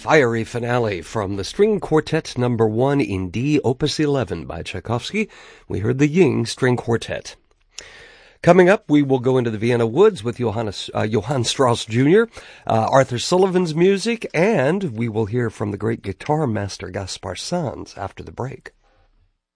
fiery finale from the String Quartet No. 1 in D, Opus 11 by Tchaikovsky. We heard the Ying String Quartet. Coming up, we will go into the Vienna Woods with Johann Strauss Jr., Arthur Sullivan's music, and we will hear from the great guitar master Gaspar Sanz after the break.